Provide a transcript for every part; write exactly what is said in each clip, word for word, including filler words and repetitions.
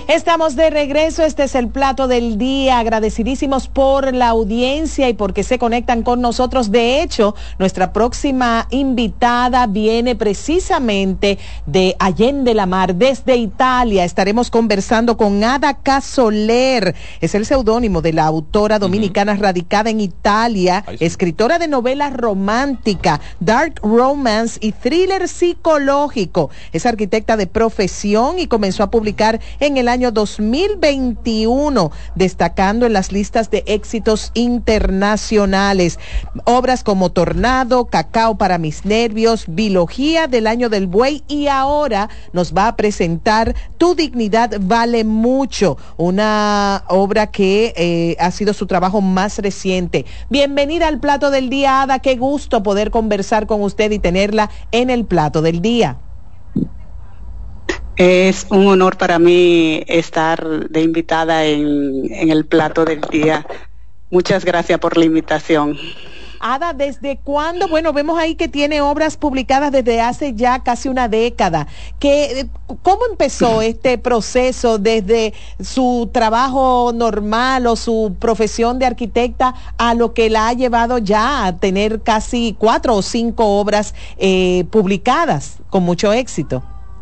Estamos de regreso, este es el plato del día, agradecidísimos por la audiencia y porque se conectan con nosotros. De hecho, nuestra próxima invitada viene precisamente de Allende la Mar, desde Italia. Estaremos conversando con Ada Casoler, es el seudónimo de la autora dominicana uh-huh. radicada en Italia, sí. escritora de novela romántica, dark romance y thriller psicológico. Es arquitecta de profesión y comenzó a publicar en el año dos mil veintiuno, destacando en las listas de éxitos internacionales. Obras como Tornado, Cacao para mis nervios, Biología del año del buey, y ahora nos va a presentar Tu dignidad vale mucho, una obra que eh, ha sido su trabajo más reciente. Bienvenida al plato del día, Ada, qué gusto poder conversar con usted y tenerla en el plato del día. Es un honor para mí estar de invitada en, en el plato del día. Muchas gracias por la invitación. Ada, ¿desde cuándo? Bueno, vemos ahí que tiene obras publicadas desde hace ya casi una década. ¿Qué, ¿Cómo empezó este proceso desde su trabajo normal o su profesión de arquitecta a lo que la ha llevado ya a tener casi cuatro o cinco obras eh, publicadas con mucho éxito?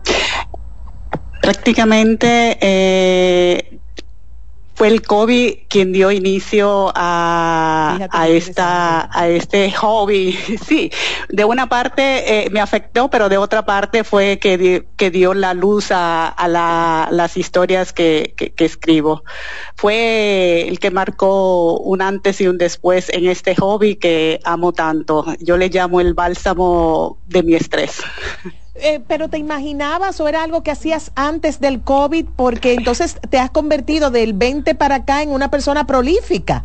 Prácticamente eh, fue el COVID quien dio inicio a, a esta a este hobby. Sí, de una parte eh, me afectó, pero de otra parte fue que, di, que dio la luz a, a la, las historias que, que, que escribo. Fue el que marcó un antes y un después en este hobby que amo tanto. Yo le llamo el bálsamo de mi estrés. Eh, pero ¿te imaginabas o era algo que hacías antes del COVID? Porque entonces te has convertido del veinte para acá en una persona prolífica.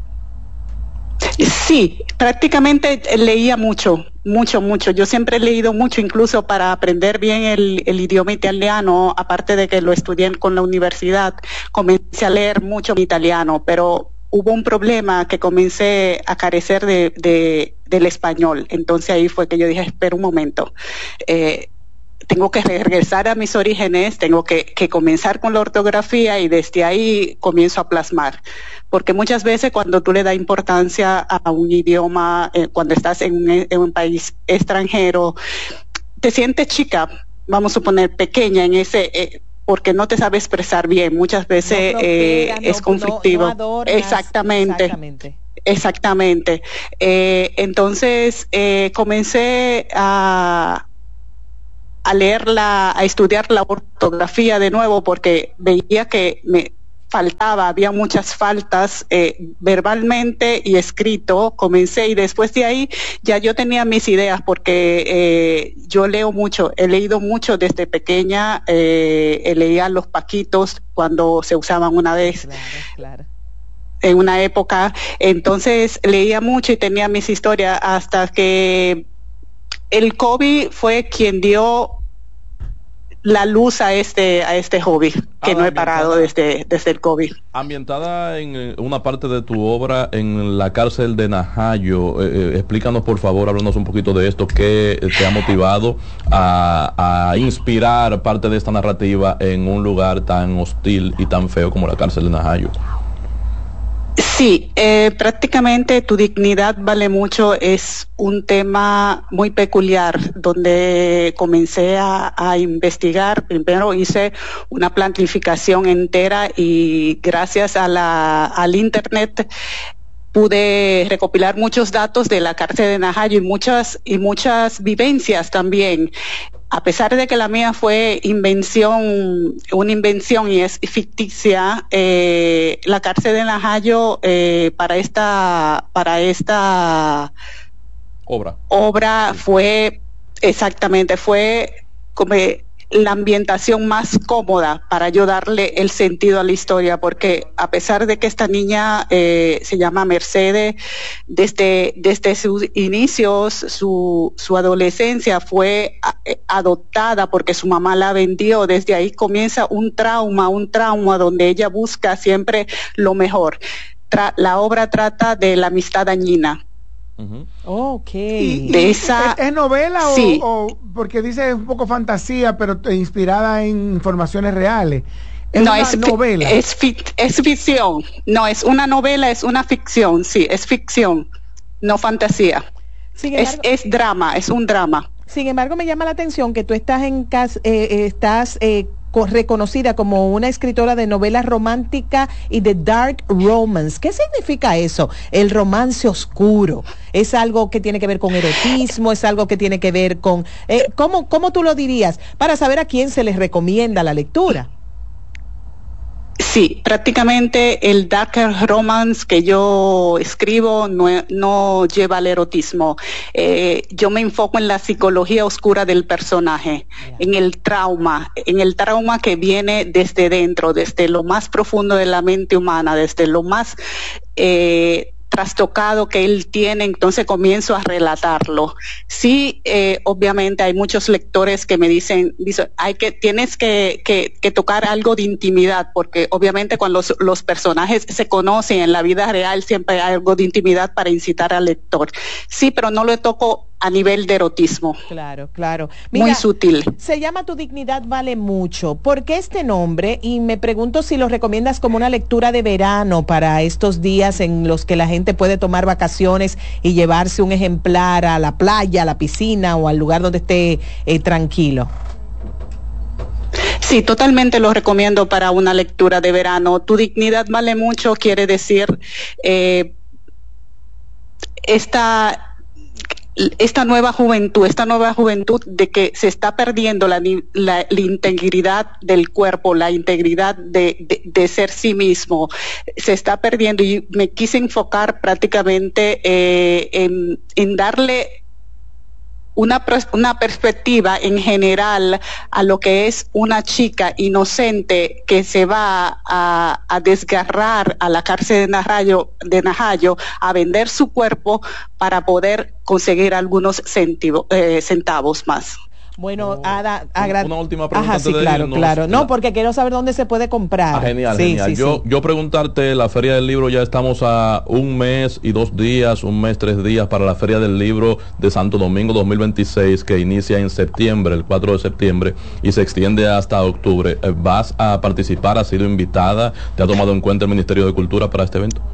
Sí, prácticamente leía mucho, mucho, mucho. Yo siempre he leído mucho, incluso para aprender bien el, el idioma italiano, aparte de que lo estudié con la universidad, comencé a leer mucho italiano, pero hubo un problema que comencé a carecer de, de, del español. Entonces ahí fue que yo dije, espera un momento, eh, tengo que regresar a mis orígenes, tengo que, que comenzar con la ortografía y desde ahí comienzo a plasmar. Porque muchas veces cuando tú le das importancia a un idioma, eh, cuando estás en un, en un país extranjero, te sientes chica, vamos a suponer pequeña en ese... Eh, porque no te sabe expresar bien, muchas veces no prospera, eh, es no, conflictivo. No, no adornas, exactamente, exactamente. Exactamente. Eh, entonces eh, comencé a, a leerla, a estudiar la ortografía de nuevo, porque veía que me faltaba, había muchas faltas eh, verbalmente y escrito. Comencé y después de ahí ya yo tenía mis ideas, porque eh, yo leo mucho, he leído mucho desde pequeña, eh, leía los Paquitos cuando se usaban una vez. Claro, claro. En una época, entonces leía mucho y tenía mis historias hasta que el COVID fue quien dio la luz a este a este hobby que ah, no he parado desde desde el COVID. Ambientada en una parte de tu obra en la cárcel de Najayo, eh, explícanos por favor, háblanos un poquito de esto, qué te ha motivado a, a inspirar parte de esta narrativa en un lugar tan hostil y tan feo como la cárcel de Najayo. Sí, eh, prácticamente Tu dignidad vale mucho es un tema muy peculiar, donde comencé a, a investigar. Primero hice una planificación entera y gracias a la, al internet pude recopilar muchos datos de la cárcel de Najayo y muchas, y muchas vivencias también. A pesar de que la mía fue invención, una invención y es ficticia, eh, la cárcel de Najayo eh, para esta para esta obra obra fue exactamente fue como la ambientación más cómoda para yo darle el sentido a la historia, porque a pesar de que esta niña eh, se llama Mercedes, desde, desde sus inicios, su, su adolescencia fue a, adoptada porque su mamá la vendió. Desde ahí comienza un trauma, un trauma donde ella busca siempre lo mejor. Tra- la obra trata de la amistad dañina. Uh-huh. Ok. ¿Y, y de esa, ¿Es, es novela sí. o, o porque dice un poco fantasía, pero inspirada en informaciones reales? Es no, una es novela. Es, fic, es ficción. No, es una novela, es una ficción, sí, es ficción, no fantasía. Embargo, es, es drama, es un drama. Sin embargo, me llama la atención que tú estás en casa, eh, estás eh, reconocida como una escritora de novelas románticas y de dark romance. ¿Qué significa eso? El romance oscuro. ¿Es algo que tiene que ver con erotismo? ¿Es algo que tiene que ver con... Eh, ¿cómo, ¿Cómo tú lo dirías? Para saber a quién se les recomienda la lectura. Sí, prácticamente el dark romance que yo escribo no, no lleva al erotismo. Eh, yo me enfoco en la psicología oscura del personaje, yeah. en el trauma, en el trauma que viene desde dentro, desde lo más profundo de la mente humana, desde lo más... Eh, trastocado que él tiene, entonces comienzo a relatarlo. Sí, eh, obviamente hay muchos lectores que me dicen, dicen hay que, tienes que, que, que tocar algo de intimidad, porque obviamente cuando los, los personajes se conocen en la vida real siempre hay algo de intimidad para incitar al lector. Sí, pero no lo toco a nivel de erotismo. Claro, claro. Mira, muy sutil. Se llama Tu dignidad vale mucho. ¿Por qué este nombre? Y me pregunto si lo recomiendas como una lectura de verano para estos días en los que la gente puede tomar vacaciones y llevarse un ejemplar a la playa, a la piscina o al lugar donde esté eh, tranquilo. Sí, totalmente lo recomiendo para una lectura de verano. Tu dignidad vale mucho quiere decir eh, esta... esta nueva juventud, esta nueva juventud de que se está perdiendo la, la, la integridad del cuerpo, la integridad de, de, de ser sí mismo, se está perdiendo y me quise enfocar prácticamente eh, en, en darle Una, una perspectiva en general a lo que es una chica inocente que se va a, a desgarrar a la cárcel de Najayo, de Najayo a vender su cuerpo para poder conseguir algunos centivo, eh, centavos más. Bueno, oh, Ada, agra- una última pregunta. Ajá, sí, claro, irnos. claro. No, porque quiero saber dónde se puede comprar. Ah, genial, sí, genial. Sí, yo, sí. yo preguntarte, la Feria del Libro, ya estamos a un mes y dos días, un mes, tres días para la Feria del Libro de Santo Domingo dos mil veintiséis, que inicia en septiembre, el cuatro de septiembre, y se extiende hasta octubre. ¿Vas a participar? ¿Has sido invitada? ¿Te ha tomado en cuenta el Ministerio de Cultura para este evento?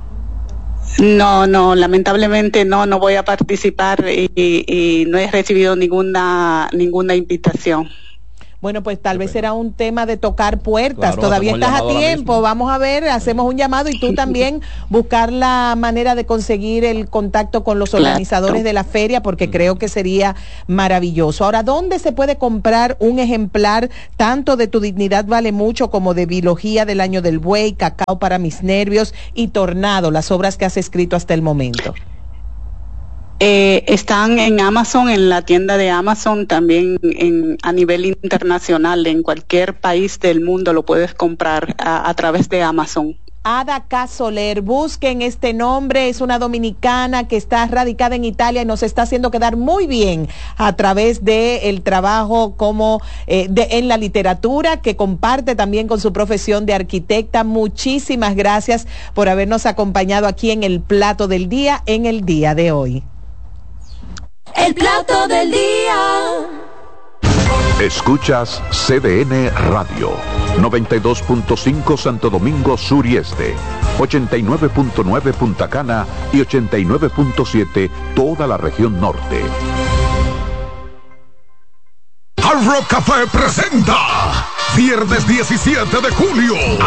No, no, lamentablemente no, no voy a participar y, y, y no he recibido ninguna ninguna invitación. Bueno, pues tal vez será un tema de tocar puertas. Claro, todavía estás a tiempo. Vamos a ver, hacemos un llamado y tú también buscar la manera de conseguir el contacto con los organizadores claro. de la feria, porque creo que sería maravilloso. Ahora, ¿dónde se puede comprar un ejemplar tanto de Tu dignidad vale mucho como de Biología del año del buey, Cacao para mis nervios y Tornado, las obras que has escrito hasta el momento? Eh, están en Amazon, en la tienda de Amazon, también en, a nivel internacional, en cualquier país del mundo lo puedes comprar a, a través de Amazon. Ada K. Soler, busquen este nombre, es una dominicana que está radicada en Italia y nos está haciendo quedar muy bien a través de el trabajo como eh, de, en la literatura, que comparte también con su profesión de arquitecta. Muchísimas gracias por habernos acompañado aquí en el Plato del Día, en el día de hoy. El Plato del Día. Escuchas C D N Radio, noventa y dos punto cinco Santo Domingo Sur y Este, ochenta y nueve punto nueve Punta Cana y ochenta y nueve punto siete toda la región norte. Hard Rock Café presenta viernes diecisiete de julio